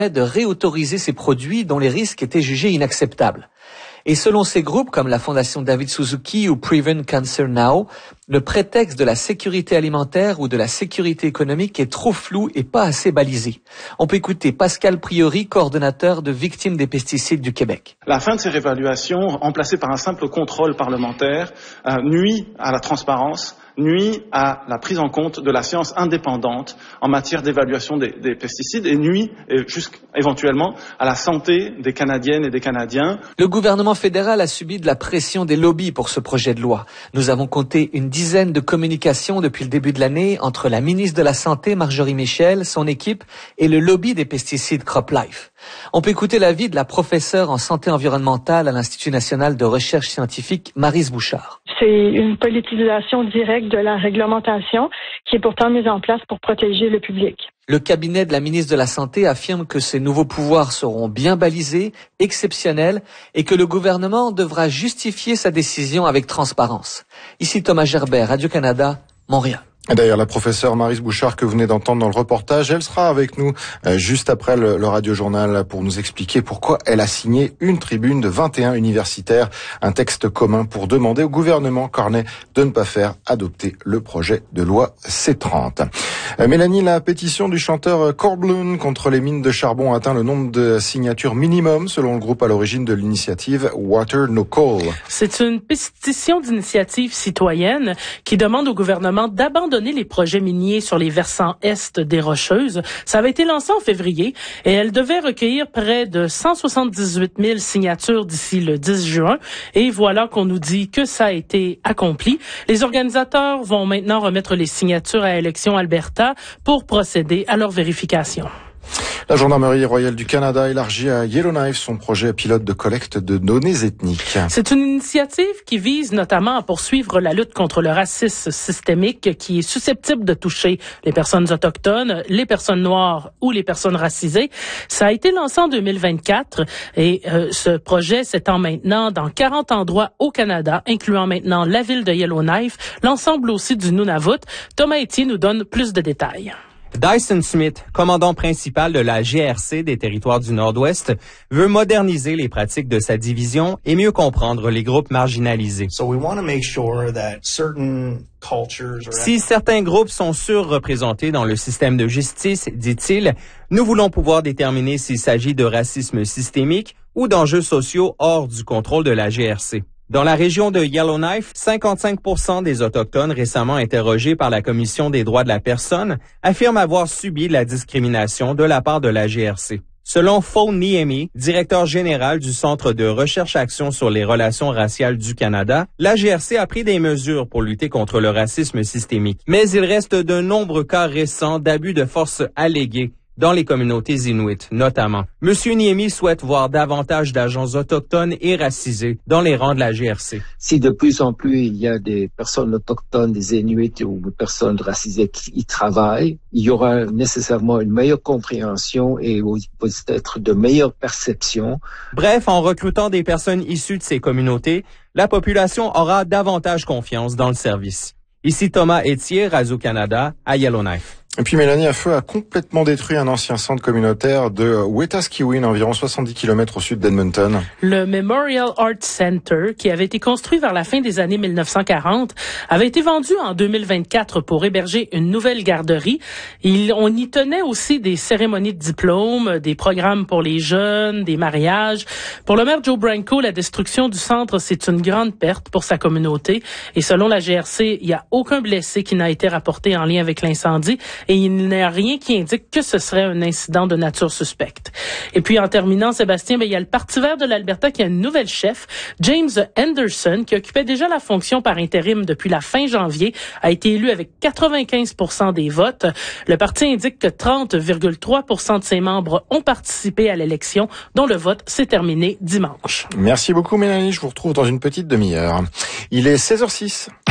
de réautoriser ces produits dont les risques étaient jugés inacceptables. Et selon ces groupes comme la Fondation David Suzuki ou Prevent Cancer Now, le prétexte de la sécurité alimentaire ou de la sécurité économique est trop flou et pas assez balisé. On peut écouter Pascal Priori, coordonnateur de Victimes des pesticides du Québec. La fin de ces réévaluations, remplacée par un simple contrôle parlementaire, nuit à la transparence, nuit à la prise en compte de la science indépendante en matière d'évaluation des pesticides et nuit éventuellement à la santé des Canadiennes et des Canadiens. Le gouvernement fédéral a subi de la pression des lobbies pour ce projet de loi. Nous avons compté une dizaine de communications depuis le début de l'année entre la ministre de la Santé, Marjorie Michel, son équipe et le lobby des pesticides CropLife. On peut écouter l'avis de la professeure en santé environnementale à l'Institut national de recherche scientifique, Maryse Bouchard. C'est une politisation directe de la réglementation qui est pourtant mise en place pour protéger le public. Le cabinet de la ministre de la Santé affirme que ces nouveaux pouvoirs seront bien balisés, exceptionnels, et que le gouvernement devra justifier sa décision avec transparence. Ici Thomas Gerbert, Radio-Canada, Montréal. Et d'ailleurs, la professeure Maryse Bouchard que vous venez d'entendre dans le reportage, elle sera avec nous juste après le radio-journal pour nous expliquer pourquoi elle a signé une tribune de 21 universitaires, un texte commun pour demander au gouvernement cornais de ne pas faire adopter le projet de loi C30. Mélanie, la pétition du chanteur Corblund contre les mines de charbon a atteint le nombre de signatures minimum selon le groupe à l'origine de l'initiative Water No Coal. C'est une pétition d'initiative citoyenne qui demande au gouvernement d'abandonner les projets miniers sur les versants est des Rocheuses. Ça avait été lancé en février et elle devait recueillir près de 178 000 signatures d'ici le 10 juin. Et voilà qu'on nous dit que ça a été accompli. Les organisateurs vont maintenant remettre les signatures à Élections Alberta pour procéder à leur vérification. La Gendarmerie royale du Canada élargit à Yellowknife son projet pilote de collecte de données ethniques. C'est une initiative qui vise notamment à poursuivre la lutte contre le racisme systémique qui est susceptible de toucher les personnes autochtones, les personnes noires ou les personnes racisées. Ça a été lancé en 2024 et ce projet s'étend maintenant dans 40 endroits au Canada, incluant maintenant la ville de Yellowknife, l'ensemble aussi du Nunavut. Thomas Etier nous donne plus de détails. Dyson Smith, commandant principal de la GRC des Territoires du Nord-Ouest, veut moderniser les pratiques de sa division et mieux comprendre les groupes marginalisés. Si certains groupes sont surreprésentés dans le système de justice, dit-il, nous voulons pouvoir déterminer s'il s'agit de racisme systémique ou d'enjeux sociaux hors du contrôle de la GRC. Dans la région de Yellowknife, 55% des Autochtones récemment interrogés par la Commission des droits de la personne affirment avoir subi la discrimination de la part de la GRC. Selon Fawn Niemi, directeur général du Centre de recherche-action sur les relations raciales du Canada, la GRC a pris des mesures pour lutter contre le racisme systémique. Mais il reste de nombreux cas récents d'abus de force allégués dans les communautés inuites, notamment. Monsieur Niemi souhaite voir davantage d'agents autochtones et racisés dans les rangs de la GRC. Si de plus en plus il y a des personnes autochtones, des Inuits ou des personnes racisées qui y travaillent, il y aura nécessairement une meilleure compréhension et peut-être de meilleures perceptions. Bref, en recrutant des personnes issues de ces communautés, la population aura davantage confiance dans le service. Ici Thomas Etier, Radio-Canada, à Yellowknife. Et puis Mélanie, un feu a complètement détruit un ancien centre communautaire de Wetaskiwin, environ 70 km au sud d'Edmonton. Le Memorial Arts Center, qui avait été construit vers la fin des années 1940, avait été vendu en 2024 pour héberger une nouvelle garderie. On y tenait aussi des cérémonies de diplôme, des programmes pour les jeunes, des mariages. Pour le maire Joe Branco, la destruction du centre, c'est une grande perte pour sa communauté. Et selon la GRC, il n'y a aucun blessé qui n'a été rapporté en lien avec l'incendie. Et il n'y a rien qui indique que ce serait un incident de nature suspecte. Et puis, en terminant, Sébastien, il y a le Parti vert de l'Alberta qui a une nouvelle chef, James Henderson, qui occupait déjà la fonction par intérim depuis la fin janvier, a été élu avec 95% des votes. Le parti indique que 30,3% de ses membres ont participé à l'élection, dont le vote s'est terminé dimanche. Merci beaucoup, Mélanie. Je vous retrouve dans une petite demi-heure. Il est 16h06.